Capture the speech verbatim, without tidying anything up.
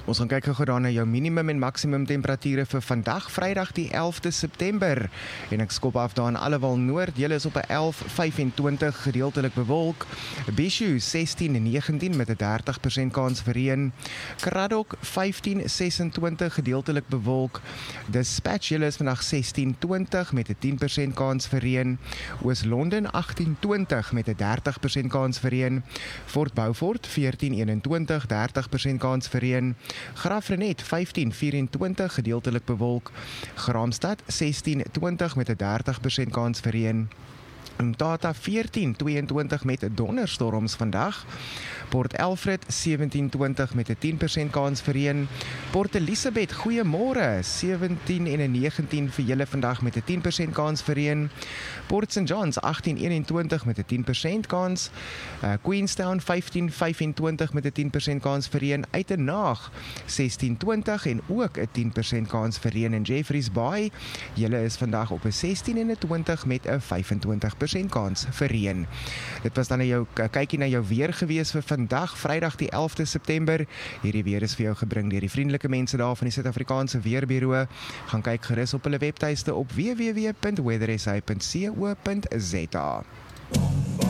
Ons gaan kyk gou na jou minimum en maksimum temperature vir vandag, Vrydag die elfde September. En ek skop af daar in Allewal Noord. Julle is op 'n elf vyfentwintig gedeeltelik bewolk. Bishu sestien negentien met 'n dertig persent kans vir reën. Kraddock vyftien sesentwintig gedeeltelik bewolk. Dispatch julle is vandag sestien twintig met 'n tien persent kans vir reën. Oos-London agttien twintig met 'n dertig persent kans vir reën. Fort Beaufort veertien eenentwintig, dertig persent kans vir reën. Graaff-Reinet vyftien vyerentwintig gedeeltelik bewolk. Graamsstad sestien twintig met 'n dertig persent kans vir reën. Umtata veertien tweeëntwintig met donderstorms vandag. Port Elfrid sewentien twintig met 'n tien persent kans vir reën. Port Elizabeth, goeiemôre, sewentien en 'n negentien vir julle vandag met 'n tien persent kans vir reën. Port Saint Johns agttien eenentwintig met 'n tien persent kans. Uh, Queenstown vyftien vyfentwintig met 'n tien persent kans vir reën. Uitenaag sestien twintig en ook 'n tien persent kans vir reën. In Jeffreys Bay, julle is vandag op 'n sestien eenentwintig met 'n vyfentwintig persent kans vir reën. Dit was dan jou kykie na jou weer gewees vir vandag, Vrydag die elfde September. Hierdie weer is vir jou gebring deur die vriendelike mense daar van die Suid-Afrikaanse Weerbureau. Gaan kyk gerus op hulle webtuiste op w w w punt weather s a punt co punt z a.